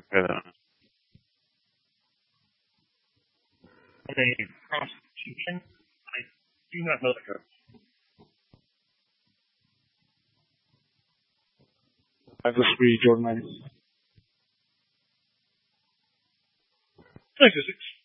On a prostitution, I do not know the term. I disagree, Jordan. 96.